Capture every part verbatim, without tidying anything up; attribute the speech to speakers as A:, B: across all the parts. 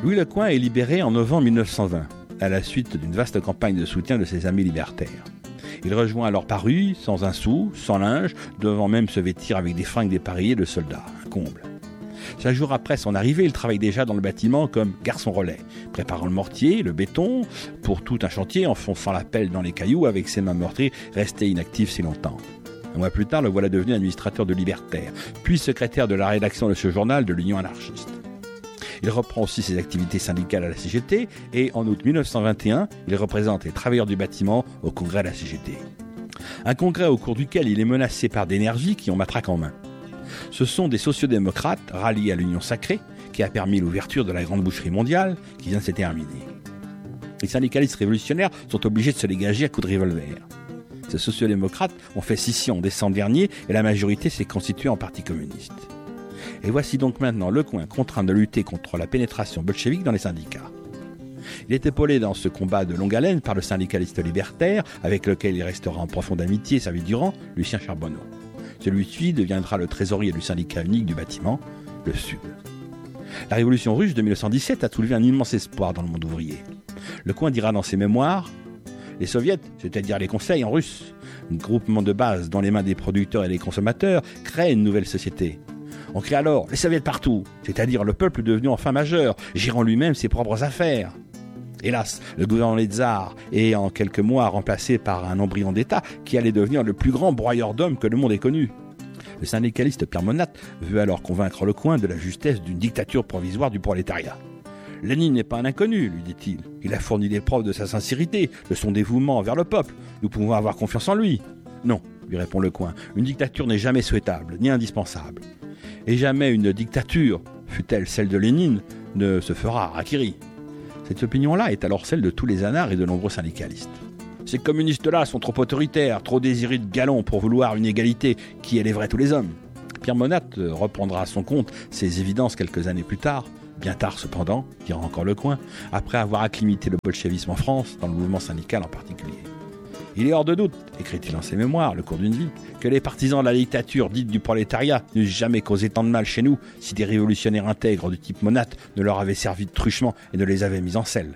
A: Louis Lecoing est libéré en novembre mille neuf cent vingt, à la suite d'une vaste campagne de soutien de ses amis libertaires. Il rejoint alors Paris, sans un sou, sans linge, devant même se vêtir avec des fringues dépareillées de soldats, un comble. Cinq jours après son arrivée, il travaille déjà dans le bâtiment comme garçon relais, préparant le mortier, le béton, pour tout un chantier, enfonçant la pelle dans les cailloux avec ses mains meurtries, restées inactives si longtemps. Un mois plus tard, le voilà devenu administrateur de Libertaire, puis secrétaire de la rédaction de ce journal de l'Union anarchiste. Il reprend aussi ses activités syndicales à la C G T et en août mille neuf cent vingt et un, il représente les travailleurs du bâtiment au congrès de la C G T. Un congrès au cours duquel il est menacé par des nervis qui ont matraque en main. Ce sont des sociodémocrates ralliés à l'Union sacrée qui a permis l'ouverture de la grande boucherie mondiale qui vient de se terminer. Les syndicalistes révolutionnaires sont obligés de se dégager à coups de revolver. Ces sociodémocrates ont fait scission en décembre dernier et la majorité s'est constituée en parti communiste. Et voici donc maintenant Lecoing contraint de lutter contre la pénétration bolchevique dans les syndicats. Il est épaulé dans ce combat de longue haleine par le syndicaliste libertaire, avec lequel il restera en profonde amitié sa vie durant, Lucien Charbonneau. Celui-ci deviendra le trésorier du syndicat unique du bâtiment, le Sud. La révolution russe de mille neuf cent dix-sept a soulevé un immense espoir dans le monde ouvrier. Lecoing dira dans ses mémoires « Les soviets, c'est-à-dire les conseils en russe, un groupement de base dans les mains des producteurs et des consommateurs, créent une nouvelle société. On crée alors les soviets partout, c'est-à-dire le peuple devenu enfin majeur, gérant lui-même ses propres affaires. Hélas, le gouvernement des tsars est en quelques mois remplacé par un embryon d'État qui allait devenir le plus grand broyeur d'hommes que le monde ait connu. Le syndicaliste Pierre Monat veut alors convaincre Lecoing de la justesse d'une dictature provisoire du prolétariat. Lénine n'est pas un inconnu, lui dit-il. Il a fourni des preuves de sa sincérité, de son dévouement envers le peuple. Nous pouvons avoir confiance en lui. Non, lui répond Lecoing, une dictature n'est jamais souhaitable, ni indispensable. Et jamais une dictature, fût-elle celle de Lénine, ne se fera harakiri. Cette opinion-là est alors celle de tous les anards et de nombreux syndicalistes. Ces communistes-là sont trop autoritaires, trop désirés de galon pour vouloir une égalité qui élèverait tous les hommes. Pierre Monat reprendra à son compte ces évidences quelques années plus tard, bien tard cependant, dira encore Lecoing, après avoir acclimité le bolchevisme en France, dans le mouvement syndical en particulier. Il est hors de doute, écrit-il dans ses mémoires, le cours d'une vie, que les partisans de la dictature dite du prolétariat n'eussent jamais causé tant de mal chez nous si des révolutionnaires intègres du type Monat ne leur avaient servi de truchement et ne les avaient mis en selle.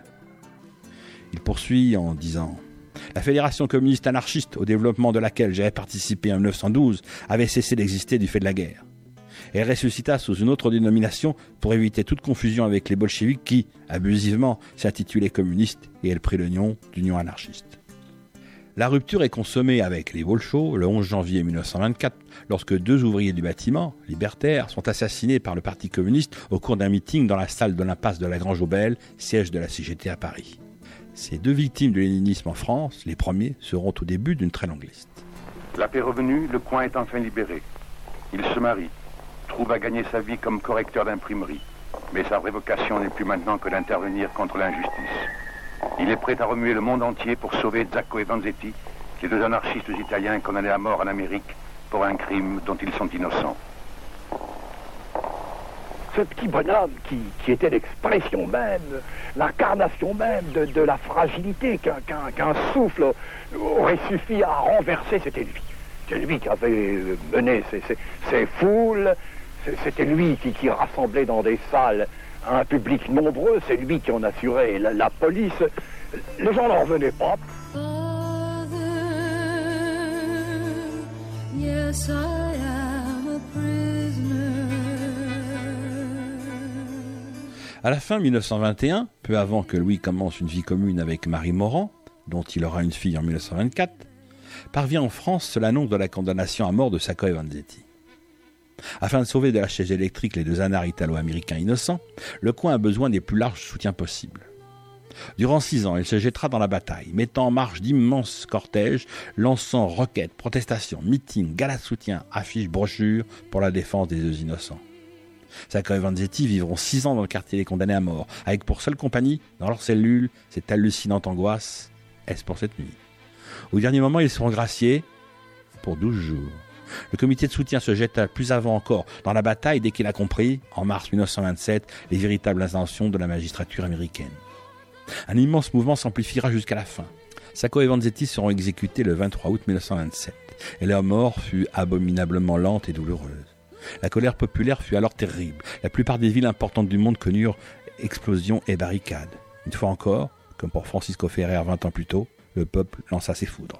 A: Il poursuit en disant « La Fédération communiste anarchiste, au développement de laquelle j'avais participé en mille neuf cent douze, avait cessé d'exister du fait de la guerre. Elle ressuscita sous une autre dénomination pour éviter toute confusion avec les bolcheviks qui, abusivement, s'intitulaient communistes et elle prit le nom d'Union anarchiste. » La rupture est consommée avec les Bolchos le onze janvier mille neuf cent vingt-quatre, lorsque deux ouvriers du bâtiment, libertaires, sont assassinés par le Parti communiste au cours d'un meeting dans la salle de l'impasse de la Grange-aux-Belles, siège de la C G T à Paris. Ces deux victimes du léninisme en France, les premiers, seront au début d'une très longue liste.
B: La paix revenue, Lecoing est enfin libéré. Il se marie, trouve à gagner sa vie comme correcteur d'imprimerie. Mais sa vraie vocation n'est plus maintenant que d'intervenir contre l'injustice. Il est prêt à remuer le monde entier pour sauver Zacco et Vanzetti, les deux anarchistes italiens condamnés à mort en Amérique pour un crime dont ils sont innocents.
C: Ce petit bonhomme qui, qui était l'expression même, l'incarnation même de, de la fragilité qu'un, qu'un, qu'un souffle aurait suffi à renverser, c'était lui. C'était lui qui avait mené ces, ces, ces foules, c'était lui qui, qui rassemblait dans des salles un public nombreux, c'est lui qui en assurait la, la police. Les gens n'en revenaient pas.
D: Father, yes, I am a prisoner.
A: À la fin mille neuf cent vingt et un, peu avant que Louis commence une vie commune avec Marie Morand, dont il aura une fille en mille neuf cent vingt-quatre, parvient en France l'annonce de la condamnation à mort de Zacco et Vanzetti. Afin de sauver de la chaise électrique les deux anards italo-américains innocents, Lecoing a besoin des plus larges soutiens possibles. Durant six ans, il se jettera dans la bataille, mettant en marche d'immenses cortèges, lançant requêtes, protestations, meetings, galas de soutien, affiches, brochures pour la défense des deux innocents. Zacco et Vanzetti vivront six ans dans le quartier des condamnés à mort, avec pour seule compagnie, dans leur cellule, cette hallucinante angoisse, est-ce pour cette nuit? Au dernier moment, ils seront graciés pour douze jours. Le comité de soutien se jette plus avant encore dans la bataille dès qu'il a compris, en mars mille neuf cent vingt-sept, les véritables intentions de la magistrature américaine. Un immense mouvement s'amplifiera jusqu'à la fin. Zacco et Vanzetti seront exécutés le vingt-trois août mille neuf cent vingt-sept, et leur mort fut abominablement lente et douloureuse. La colère populaire fut alors terrible. La plupart des villes importantes du monde connurent explosion et barricades. Une fois encore, comme pour Francisco Ferrer vingt ans plus tôt, le peuple lança ses foudres.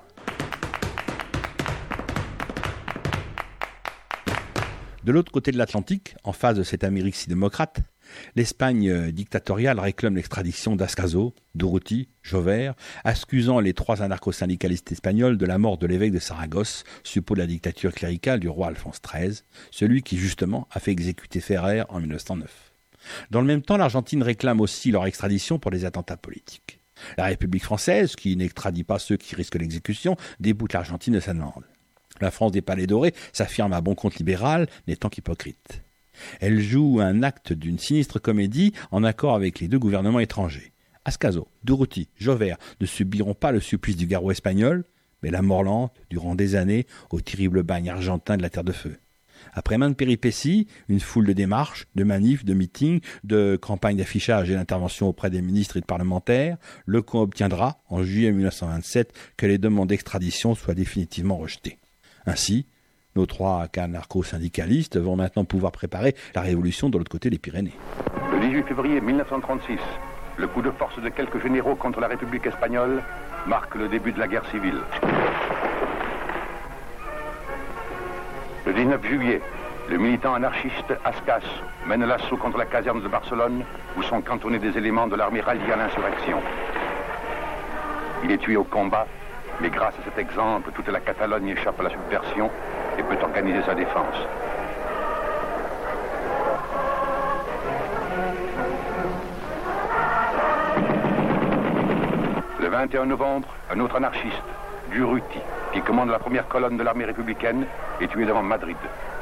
A: De l'autre côté de l'Atlantique, en face de cette Amérique si démocrate, l'Espagne dictatoriale réclame l'extradition d'Ascaso, d'Urruti, Jover, accusant les trois anarcho-syndicalistes espagnols de la mort de l'évêque de Saragosse, suppôt de la dictature cléricale du roi Alphonse treize, celui qui justement a fait exécuter Ferrer en mille neuf cent neuf. Dans le même temps, l'Argentine réclame aussi leur extradition pour des attentats politiques. La République française, qui n'extradie pas ceux qui risquent l'exécution, déboute l'Argentine de sa demande. La France des Palais Dorés s'affirme à bon compte libérale, n'étant qu'hypocrite. Elle joue un acte d'une sinistre comédie en accord avec les deux gouvernements étrangers. Ascaso, Durruti, Jover ne subiront pas le supplice du garrot espagnol, mais la mort lente durant des années au terrible bagne argentin de la Terre de Feu. Après maintes péripéties, une foule de démarches, de manifs, de meetings, de campagnes d'affichage et d'interventions auprès des ministres et de parlementaires, le camp obtiendra, en juillet mille neuf cent vingt-sept, que les demandes d'extradition soient définitivement rejetées. Ainsi, nos trois anarcho-syndicalistes vont maintenant pouvoir préparer la révolution de l'autre côté des Pyrénées.
B: Le dix-huit février mille neuf cent trente-six, le coup de force de quelques généraux contre la République espagnole marque le début de la guerre civile. Le dix-neuf juillet, le militant anarchiste Ascas mène l'assaut contre la caserne de Barcelone où sont cantonnés des éléments de l'armée ralliée à l'insurrection. Il est tué au combat, mais grâce à cet exemple, toute la Catalogne échappe à la subversion et peut organiser sa défense. Le vingt et un novembre, un autre anarchiste, Durruti, qui commande la première colonne de l'armée républicaine, est tué devant Madrid.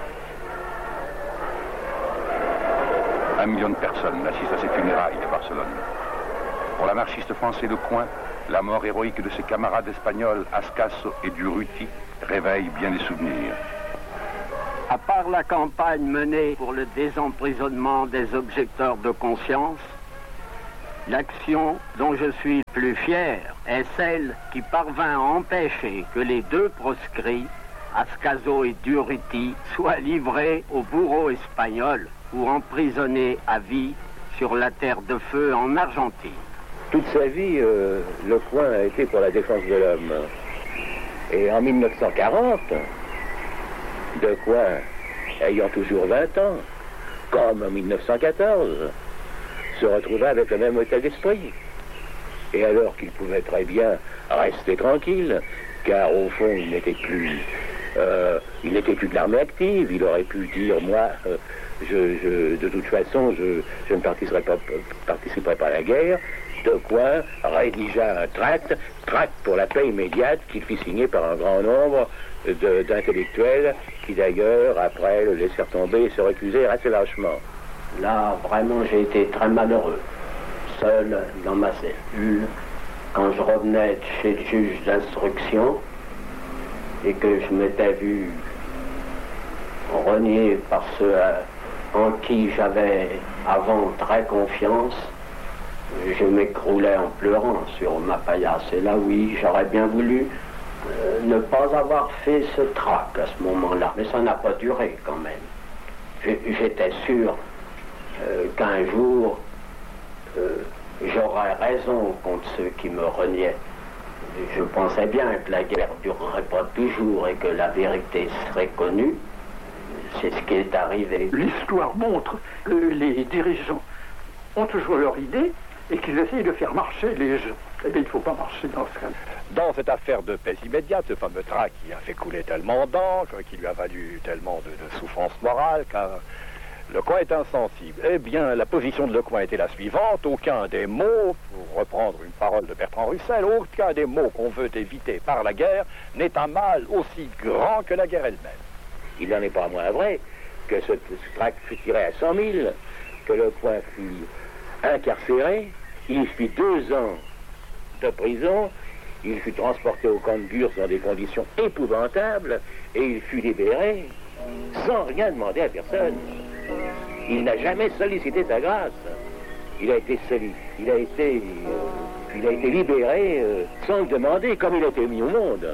B: Un million de personnes assistent à ces funérailles de Barcelone. Pour l'anarchiste français de Coin, la mort héroïque de ses camarades espagnols Ascaso et Durruti réveille bien des souvenirs.
E: À part la campagne menée pour le désemprisonnement des objecteurs de conscience, l'action dont je suis le plus fier est celle qui parvint à empêcher que les deux proscrits, Ascaso et Durruti, soient livrés au bourreau espagnol ou emprisonnés à vie sur la Terre de Feu en Argentine.
C: Toute sa vie, euh, Lecoing a été pour la défense de l'homme. Et en mille neuf cent quarante, Lecoing, ayant toujours vingt ans, comme en mille neuf cent quatorze, se retrouva avec le même état d'esprit. Et alors qu'il pouvait très bien rester tranquille, car au fond, il n'était plus, euh, il n'était plus de l'armée active, il aurait pu dire, moi, euh, je, je, de toute façon, je, je ne participerai pas, participerai pas à la guerre. Lecoing rédigea un tract, tract pour la paix immédiate qu'il fit signer par un grand nombre de, d'intellectuels qui d'ailleurs, après, le laissèrent tomber et se recusèrent assez lâchement.
E: Là, vraiment, j'ai été très malheureux, seul dans ma cellule, quand je revenais de chez le juge d'instruction et que je m'étais vu renié par ceux en qui j'avais avant très confiance. Je m'écroulais en pleurant sur ma paillasse. Et là, oui, j'aurais bien voulu euh, ne pas avoir fait ce trac à ce moment-là. Mais ça n'a pas duré quand même. J'étais sûr euh, qu'un jour, euh, j'aurais raison contre ceux qui me reniaient. Je pensais bien que la guerre ne durerait pas toujours et que la vérité serait connue. C'est ce qui est arrivé.
C: L'histoire montre que les dirigeants ont toujours leur idée et qu'ils essayent de faire marcher les gens. Eh bien, il ne faut pas marcher dans ce cas.
F: Dans cette affaire de paix immédiate, ce fameux tract qui a fait couler tellement d'encre, qui lui a valu tellement de, de souffrance morale, car Lecoing est insensible. Eh bien, la position de Lecoing était la suivante. Aucun des mots, pour reprendre une parole de Bertrand Russell, aucun des mots qu'on veut éviter par la guerre n'est un mal aussi grand que la guerre elle-même.
C: Il n'en est pas moins vrai que ce, ce tract fut tiré à cent mille, que Lecoing fut incarcéré, il fit deux ans de prison, il fut transporté au camp de Gurs dans des conditions épouvantables et il fut libéré sans rien demander à personne. Il n'a jamais sollicité sa grâce. Il a été soli, il a été, euh, il a été libéré euh, sans le demander, comme il a été mis au monde.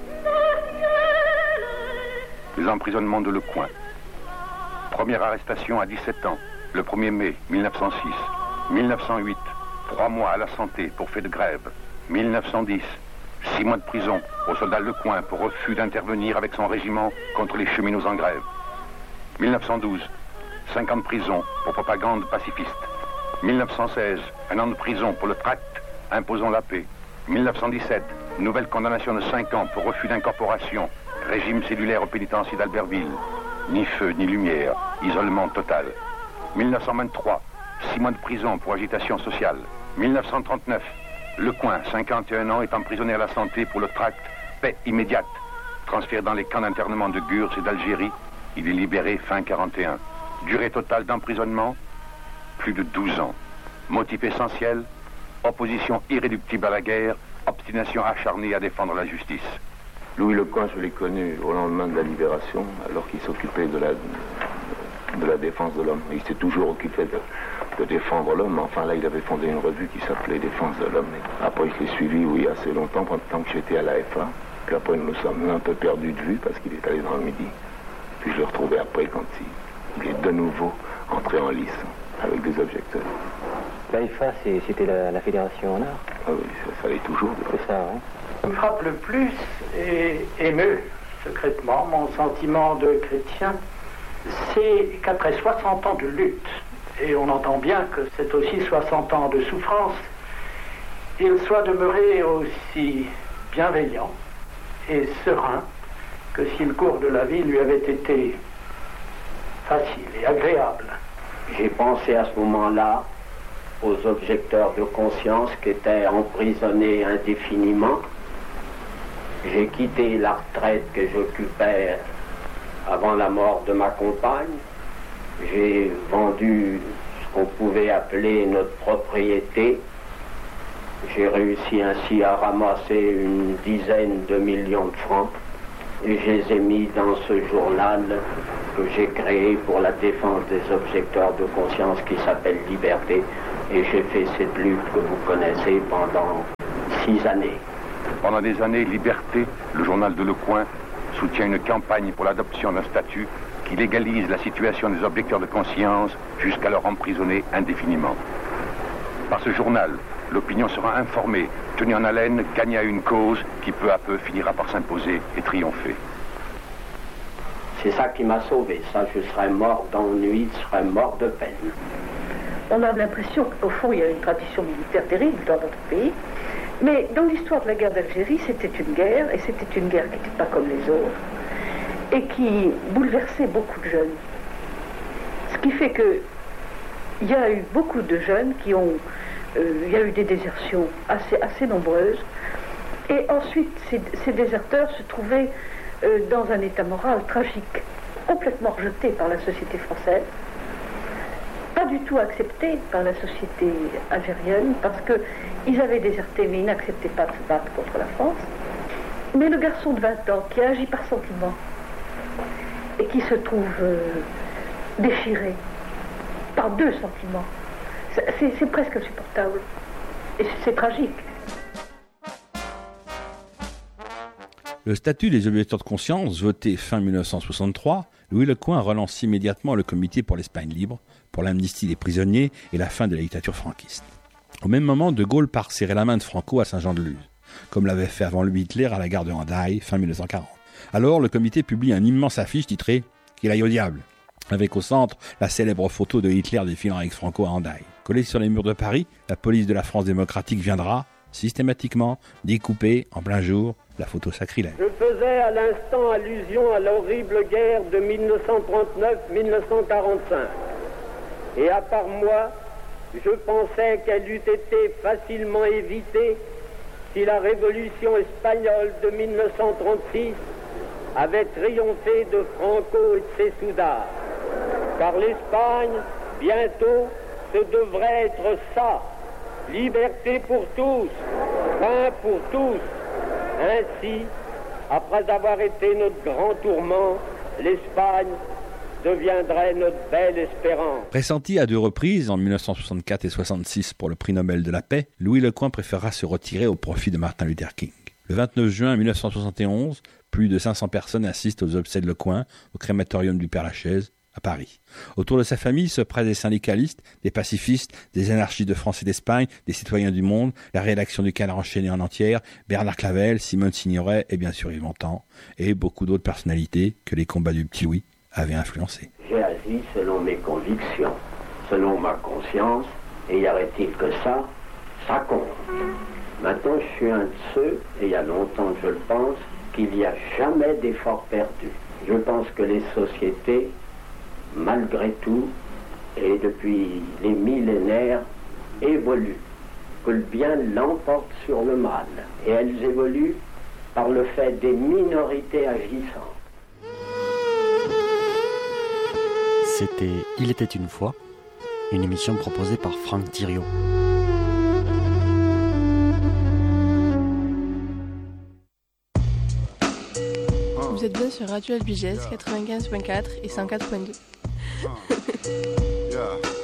B: Les emprisonnements de Lecoing. Première arrestation à dix-sept ans, le premier mai mille neuf cent six. mille neuf cent huit, trois mois à la santé pour fait de grève. mille neuf cent dix, six mois de prison au soldat Lecoing pour refus d'intervenir avec son régiment contre les cheminots en grève. mille neuf cent douze, cinq ans de prison pour propagande pacifiste. mille neuf cent seize, un an de prison pour le tract imposant la paix. mille neuf cent dix-sept, nouvelle condamnation de cinq ans pour refus d'incorporation, régime cellulaire au pénitencier d'Albertville. Ni feu, ni lumière, isolement total. mille neuf cent vingt-trois, six mois de prison pour agitation sociale. mille neuf cent trente-neuf, Lecoing, cinquante et un ans, est emprisonné à la santé pour le tract paix immédiate. Transféré dans les camps d'internement de Gurs et d'Algérie, il est libéré fin quarante et un. Durée totale d'emprisonnement, plus de douze ans. Motif essentiel, opposition irréductible à la guerre, obstination acharnée à défendre la justice.
G: Louis Lecoing, je l'ai connu au lendemain de la libération, alors qu'il s'occupait de la, de la défense de l'homme. Il s'est toujours occupé de, de défendre l'homme. Enfin, là, il avait fondé une revue qui s'appelait Défense de l'homme. Après, je l'ai suivi, oui, assez longtemps, pendant que j'étais à l'A F A. Puis après, nous nous sommes un peu perdus de vue parce qu'il est allé dans le Midi. Puis je l'ai retrouvé après quand il, il est de nouveau entré en lice avec des objecteurs.
H: L'A F A, c'était la, la fédération en art.
G: Ah oui, ça, ça l'est toujours.
H: C'est ça, hein.
I: Ce qui me frappe le plus et émeut secrètement mon sentiment de chrétien, c'est qu'après soixante ans de lutte, et on entend bien que c'est aussi soixante ans de souffrance, il soit demeuré aussi bienveillant et serein que si le cours de la vie lui avait été facile et agréable.
E: J'ai pensé à ce moment-là aux objecteurs de conscience qui étaient emprisonnés indéfiniment. J'ai quitté la retraite que j'occupais avant la mort de ma compagne. J'ai vendu ce qu'on pouvait appeler notre propriété. J'ai réussi ainsi à ramasser une dizaine de millions de francs. Et je les ai mis dans ce journal que j'ai créé pour la défense des objecteurs de conscience qui s'appelle Liberté. Et j'ai fait cette lutte que vous connaissez pendant six années.
B: Pendant des années, Liberté, le journal de Lecoing, soutient une campagne pour l'adoption d'un statut qui légalise la situation des objecteurs de conscience jusqu'alors emprisonnés indéfiniment. Par ce journal, l'opinion sera informée, tenue en haleine, gagnée à une cause qui peu à peu finira par s'imposer et triompher.
E: C'est ça qui m'a sauvé. Ça, je serais mort d'ennui, je serais mort de peine.
J: On a l'impression qu'au fond, il y a une tradition militaire terrible dans notre pays. Mais dans l'histoire de la guerre d'Algérie, c'était une guerre, et c'était une guerre qui n'était pas comme les autres, et qui bouleversait beaucoup de jeunes. Ce qui fait que il y a eu beaucoup de jeunes qui ont... Euh, il y a eu des désertions assez, assez nombreuses, et ensuite, ces, ces déserteurs se trouvaient euh, dans un état moral tragique, complètement rejetés par la société française, pas du tout acceptés par la société algérienne, parce qu'ils avaient déserté, mais ils n'acceptaient pas de se battre contre la France. Mais le garçon de vingt ans, qui agit par sentiment, et qui se trouve euh, déchiré par deux sentiments, c'est, c'est presque insupportable. Et c'est tragique.
A: Le statut des objecteurs de conscience, voté fin mille neuf cent soixante-trois, Louis Lecoing relance immédiatement le comité pour l'Espagne libre, pour l'amnistie des prisonniers et la fin de la dictature franquiste. Au même moment, De Gaulle part serrer la main de Franco à Saint-Jean-de-Luz, comme l'avait fait avant lui Hitler à la gare de Hendaye, fin mille neuf cent quarante. Alors, le comité publie un immense affiche titrée « Qu'il aille au diable », avec au centre la célèbre photo de Hitler défilant avec Franco à Hendaye. Collée sur les murs de Paris, la police de la France démocratique viendra, systématiquement, découper, en plein jour, la photo sacrilège.
K: Je faisais à l'instant allusion à l'horrible guerre de mille neuf cent trente-neuf à mille neuf cent quarante-cinq. Et à part moi, je pensais qu'elle eût été facilement évitée si la révolution espagnole de mille neuf cent trente-six avait triomphé de Franco et de ses soudards. Car l'Espagne, bientôt, ce devrait être ça. Liberté pour tous, pain pour tous. Ainsi, après avoir été notre grand tourment, l'Espagne deviendrait notre belle espérance.
A: Pressenti à deux reprises, en mille neuf cent soixante-quatre et soixante-six pour le prix Nobel de la paix, Louis Lecoing préférera se retirer au profit de Martin Luther King. Le vingt-neuf juin mille neuf cent soixante et onze, plus de cinq cents personnes assistent aux obsèques de Lecoing au crématorium du Père-Lachaise à Paris. Autour de sa famille se pressent des syndicalistes, des pacifistes, des anarchistes de France et d'Espagne, des citoyens du monde, la rédaction du Canard enchaîné en entière, Bernard Clavel, Simone Signoret et bien sûr Yves Montand, et beaucoup d'autres personnalités que les combats du Petit Louis avaient influencés.
E: J'ai agi selon mes convictions, selon ma conscience, et y aurait-il que ça, ça compte. Maintenant, je suis un de ceux, et il y a longtemps que je le pense, qu'il n'y a jamais d'effort perdu. Je pense que les sociétés, malgré tout, et depuis les millénaires, évoluent, que le bien l'emporte sur le mal. Et elles évoluent par le fait des minorités agissantes.
L: C'était Il était une fois, une émission proposée par Franck Thiriot.
M: Vous êtes bien sur Radio Albiges quatre-vingt-quinze point quatre et cent quatre point deux.